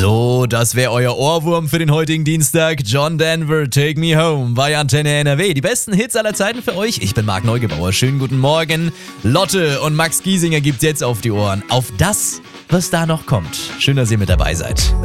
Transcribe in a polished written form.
So, das wäre euer Ohrwurm für den heutigen Dienstag. John Denver, Take Me Home bei Antenne NRW. Die besten Hits aller Zeiten für euch. Ich bin Marc Neugebauer. Schönen guten Morgen. Lotte und Max Giesinger gibt's jetzt auf die Ohren. Auf das, was da noch kommt. Schön, dass ihr mit dabei seid.